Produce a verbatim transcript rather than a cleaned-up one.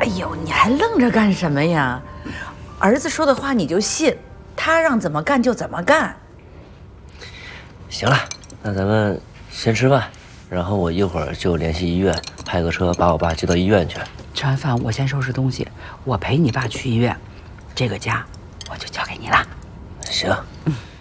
哎呦，你还愣着干什么呀？儿子说的话你就信，他让怎么干就怎么干。 行了，那咱们先吃饭，然后我一会儿就联系医院，派个车把我爸接到医院去。 吃完饭我先收拾东西，我陪你爸去医院，这个家我就交给你了。 行。 嗯。